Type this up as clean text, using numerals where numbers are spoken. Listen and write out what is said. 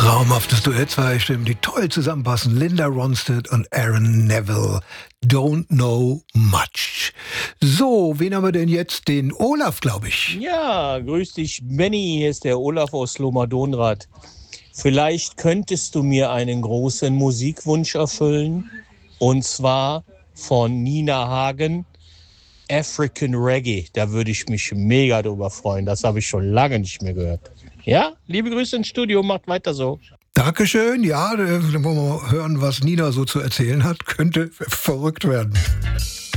Traumhaftes Duett, zwei Stimmen, die toll zusammenpassen. Linda Ronstadt und Aaron Neville. Don't know much. So, wen haben wir denn jetzt? Den Olaf, glaube ich. Ja, grüß dich, Benny. Hier ist der Olaf aus Lomadonrad. Vielleicht könntest du mir einen großen Musikwunsch erfüllen. Und zwar von Nina Hagen, African Reggae. Da würde ich mich mega drüber freuen. Das habe ich schon lange nicht mehr gehört. Ja, liebe Grüße ins Studio. Macht weiter so. Dankeschön. Ja, dann wollen wir mal hören, was Nina so zu erzählen hat. Könnte verrückt werden.